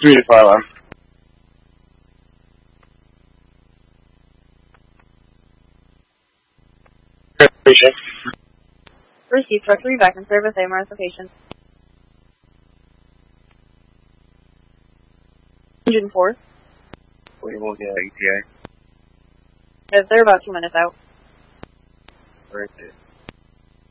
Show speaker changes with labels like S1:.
S1: 3 to 5 alarm.
S2: Received truck 3 back in service, AMRS location. Engine 4.
S1: We will get ETA.
S2: Yes, they're about 2 minutes out.
S1: Right there.